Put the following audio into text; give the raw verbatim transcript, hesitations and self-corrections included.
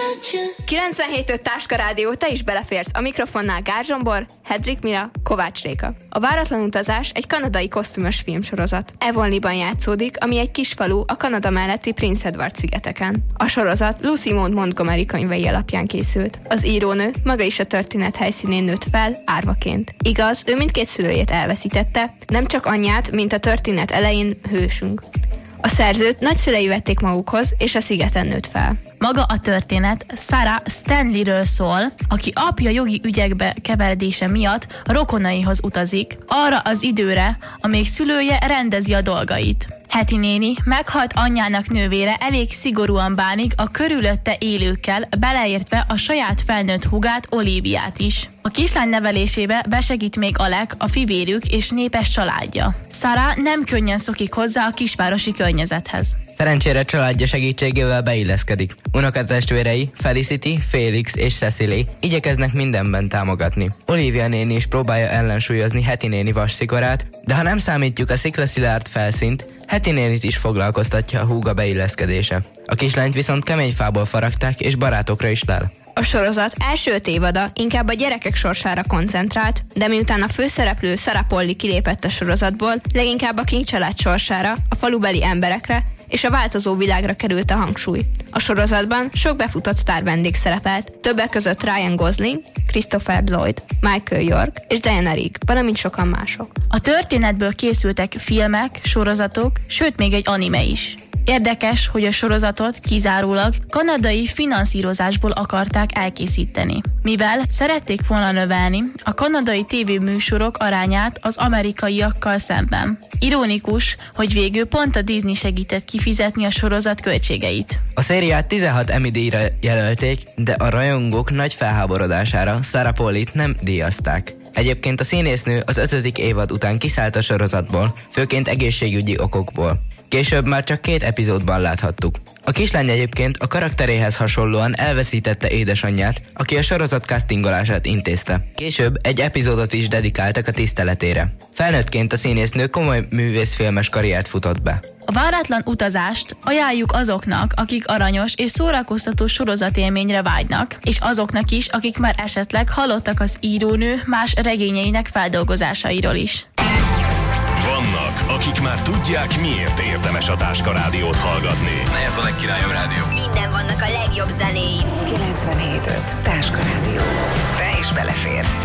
kilencvenhét öt Táska Rádió, te is beleférsz. A mikrofonnál Gál Zsombor, Hedrik Mira, Kovács Réka. A Váratlan utazás egy kanadai kosztümös filmsorozat. Avonlea-ban játszódik, ami egy kis falu a Kanada melletti Prince Edward szigeteken. A sorozat Lucy Maud Montgomery könyvei alapján készült. Az írónő maga is a történet helyszínén nőtt fel, árvaként. Igaz, ő mindkét szülőjét elveszítette, nem csak anyját, mint a történet elején hősünk. A szerzőt nagyszülei vették magukhoz, és a szigeten nőtt fel. Maga a történet Sarah Stanleyről szól, aki apja jogi ügyekbe keveredése miatt a rokonaihoz utazik, arra az időre, amíg szülője rendezi a dolgait. Heti néni meghalt anyjának nővére elég szigorúan bánik a körülötte élőkkel, beleértve a saját felnőtt húgát, Oliviát is. A kislány nevelésébe besegít még Alec, a fivérük és népes családja. Sarah nem könnyen szokik hozzá a kisvárosi környezethez. Szerencsére családja segítségével beilleszkedik. Unokatestvérei, Felicity, Felix és Cecily igyekeznek mindenben támogatni. Olivia néni is próbálja ellensúlyozni Heti néni vasszigorát, de ha nem számítjuk a sziklaszilárd felszínt, Heti nénit is foglalkoztatja a húga beilleszkedése. A kislányt viszont kemény fából faragták, és barátokra is lel. A sorozat első öt évada inkább a gyerekek sorsára koncentrált, de miután a főszereplő Sarah Polley kilépett a sorozatból, leginkább a King család sorsára, a falubeli emberekre és a változó világra került a hangsúly. A sorozatban sok befutott sztár vendég szerepelt, többek között Ryan Gosling, Christopher Lloyd, Michael York és Diana Rigg, valamint sokan mások. A történetből készültek filmek, sorozatok, sőt még egy anime is. Érdekes, hogy a sorozatot kizárólag kanadai finanszírozásból akarták elkészíteni, mivel szerették volna növelni a kanadai tévéműsorok arányát az amerikaiakkal szemben. Ironikus, hogy végül pont a Disney segített kifizetni a sorozat költségeit. A szériát tizenhat Emmy-díjra jelölték, de a rajongók nagy felháborodására Sarah Polleyt nem díjazták. Egyébként a színésznő az ötödik évad után kiszállt a sorozatból, főként egészségügyi okokból. Később már csak két epizódban láthattuk. A kislány egyébként a karakteréhez hasonlóan elveszítette édesanyját, aki a sorozat castingolását intézte. Később egy epizódot is dedikáltak a tiszteletére. Felnőttként a színésznő komoly művészfilmes karriert futott be. A Váratlan utazást ajánljuk azoknak, akik aranyos és szórakoztató sorozatélményre vágynak, és azoknak is, akik már esetleg hallottak az írónő más regényeinek feldolgozásairól is. Vannak, akik már tudják, miért érdemes a Táska Rádiót hallgatni. Na ez a legkirályabb rádió. Minden vannak a legjobb zenéim. kilencvenhét öt Táska Rádió. Te is beleférsz.